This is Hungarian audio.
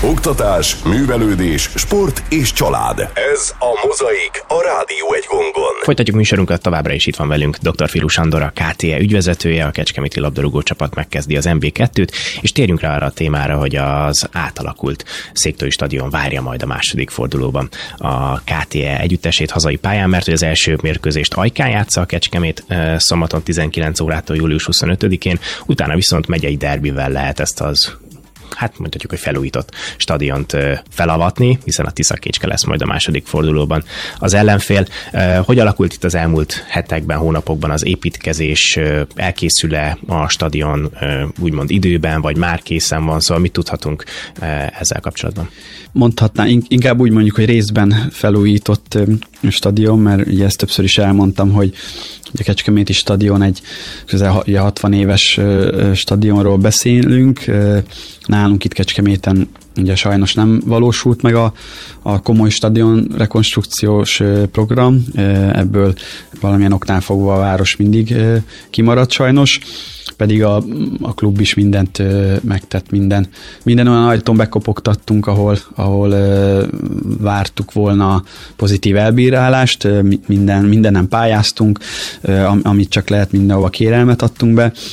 Oktatás, művelődés, sport és család. Ez a Mozaik, a Rádió Egy Gongon. Folytatjuk műsorunkat, továbbra is itt van velünk dr. Filu Sándor, a KTE ügyvezetője, a kecskeméti labdarúgó csapat megkezdi az MB2-t, és térjünk rá arra a témára, hogy az átalakult Székely stadion várja majd a második fordulóban a KTE együttesét hazai pályán, mert hogy az első mérkőzést Ajkán játsza a Kecskemét szombaton 19 órától július 25-én, utána viszont megyei derbivel lehet ezt az mondhatjuk, hogy felújított stadiont felavatni, hiszen a Tiszakécske lesz majd a második fordulóban az ellenfél. Hogy alakult itt az elmúlt hetekben, hónapokban az építkezés? Elkészül-e a stadion úgymond időben, vagy már készen van? Szóval mit tudhatunk ezzel kapcsolatban? Mondhatnám, inkább úgy mondjuk, hogy részben felújított stadion, mert ugye ezt többször is elmondtam, hogy a Kecskeméti stadion egy közel 60 éves stadionról beszélünk. Nálunk itt Kecskeméten ugye sajnos nem valósult meg a komoly stadion rekonstrukciós program, ebből valamilyen oknál fogva a város mindig kimaradt sajnos, pedig a klub is mindent megtett, minden olyan ajtón bekopogtattunk, ahol vártuk volna pozitív elbírálást, mindenem pályáztunk, amit csak lehet, mindenhova kérelmet adtunk be,